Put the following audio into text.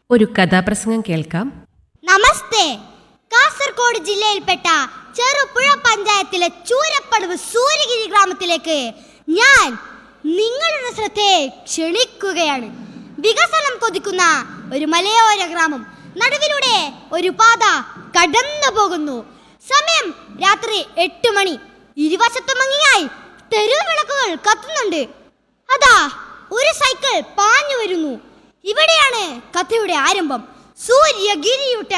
ഒരു കഥാപ്രസംഗം കേൾക്കാം. നമസ്തേ. കാസർഗോഡ് ജില്ലയിൽപ്പെട്ട ചെറുപുഴ പഞ്ചായത്തിലെ ചൂരപ്പടവ് സൂര്യഗിരി ഗ്രാമത്തിലേക്ക് ഞാൻ നിങ്ങളുടെ ശ്രദ്ധയെ ക്ഷണിക്കുകയാണ്. വികസനം കൊതിക്കുന്ന ഒരു മലയോര ഗ്രാമം. നടുവിലൂടെ ഒരു പാത കടന്നു പോകുന്നു. സമയം രാത്രി 8 മണി. ഇരുവശത്തും ഭംഗിയായി തെരുവ് വിളക്കുകൾ കത്തുന്നുണ്ട്. അതാ ഒരു സൈക്കിൾ പാഞ്ഞു വരുന്നു. ഇവിടെയാണ് കഥയുടെ ആരംഭം. സൂര്യഗിരിയുടെ